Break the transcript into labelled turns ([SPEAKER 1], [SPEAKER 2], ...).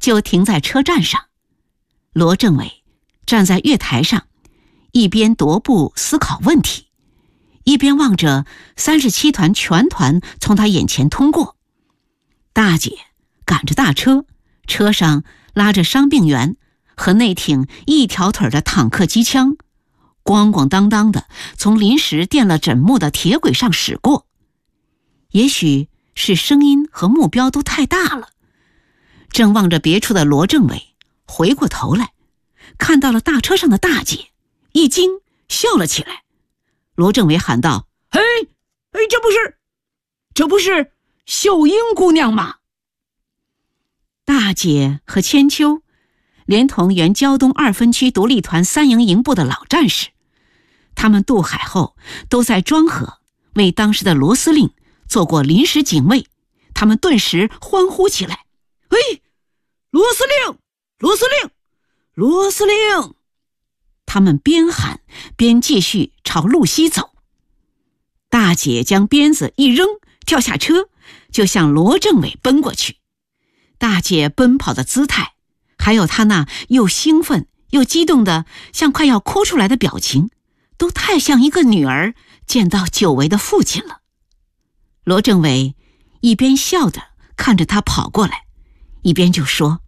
[SPEAKER 1] 就停在车站上。罗政委站在月台上，一边踱步思考问题，一边望着37团全团从他眼前通过。大姐赶着大车，车上拉着伤病员和那挺一条腿的坦克机枪，咣咣当当的从临时垫了枕木的铁轨上驶过。也许是声音和目标都太大了，正望着别处的罗政委回过头来，看到了大车上的大姐，一惊笑了起来。罗政委喊道：嘿，这不是秀英姑娘吗？大姐和千秋连同原胶东2分区独立团3营营部的老战士，他们渡海后都在庄河为当时的罗司令做过临时警卫，他们顿时欢呼起来：嘿，罗司令，罗司令，罗司令！他们边喊边继续朝路西走。大姐将鞭子一扔，跳下车就向罗政委奔过去。大姐奔跑的姿态，还有她那又兴奋又激动的像快要哭出来的表情，都太像一个女儿见到久违的父亲了。罗政委一边笑着看着她跑过来，一边就说：